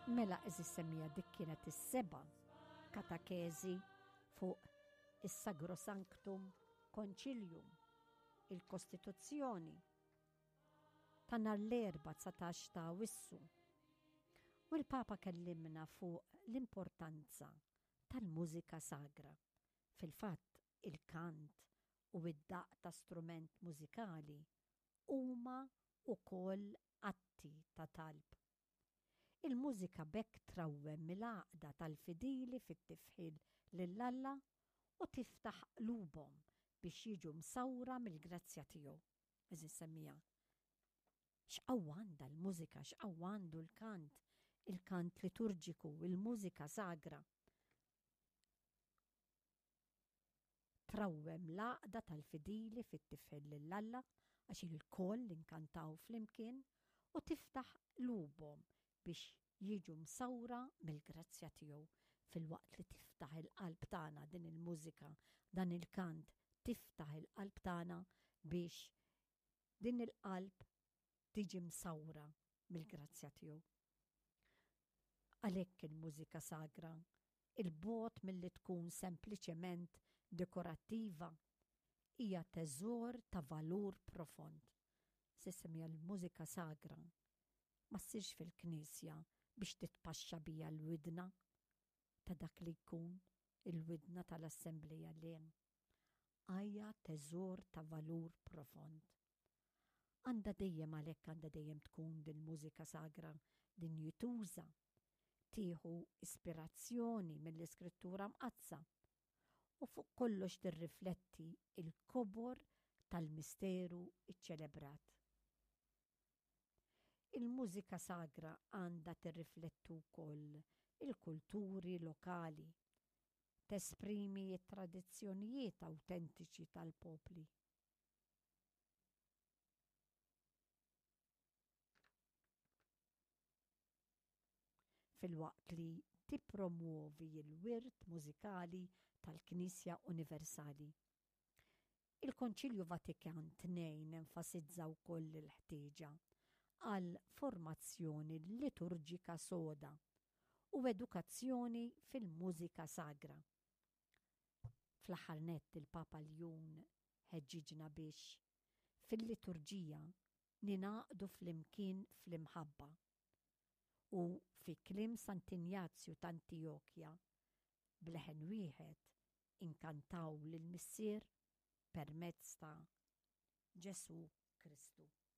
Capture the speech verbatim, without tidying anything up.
Mela eżis semmija dik kienet is-seba' katakezi fuq is-Sacrosanctum Concilium, il-Kostituzzjoni ta' nhar l-erba' tsatax ta' Awwissu. U l-Papa kellimna fuq l-importanza tal-mużika sagra. Fil-fatt il-kant u id-daq ta' strument mużikali huma wkoll atti ta' talb. Il-mużika bekk trawwem mill-għaqda tal-fidili fit-tifħil lill-Alla u tiftaħ qlubhom biex jiġu msawra mill-grazzja tiegħu. Eżis semmija. X'qawwa għandha l-mużika, x'qawwa għandu l-kant, il-kant liturġiku, il-mużika sagra. Trawwem l-għaqda tal-fidili fit-tifħil lill-Alla għax il-koll inkantaw flimkien u tiftaħ qlubhom biex jiġu msawra mill-grazzja tiegħu. Fil-waqt li tiftaħ il-qalb tagħna din il-mużika, dan il-kant tiftaħ il-qalb tagħna biex din il-qalb tiġi msawra mill-grazzja tiegħu. Għalhekk il-mużika sagra, il-bogħod milli tkun sempliċement dekorattiva, hija teżor ta' valur profond. Sissemija l-mużika sagra ma ssirx fil-Knisja biex titpaxxa bija l-widna ta' dak li jkun il-widna tal-Assembleja li għajja teżor ta' valur profond. Għandha dejjem għalhekk għandha dejjem tkun din mużika sagra din jituża, tieħu ispirazzjoni mill-Iskrittura mqazza u fuq kollox tirrifletti il-kobor tal-misteru iċċelebrat. Il-mużika sagra għandha tirriflettu wkoll il-kulturi lokali, tesprimi t-tradizzjonijiet awtentiċi tal-popli. Fil-waqt li tippromuovi l-wirt mużikali tal-Knisja Universali. Il-Konċilju Vatikan tnejn enfasizza wkoll il-ħtieġa għal formazzjoni liturġika soda u edukazzjoni fil-mużika sagra. Fl-aħħar nett il-Papa Ljun ħeġġiġna biex fil-liturġija ninaqdu fl-imkien fl-imħabba u fi kliem Sant'Ignazju ta' Antiochja bleħen wieħed inkantaw lil-Missier permezz ta' Ġesu Kristu.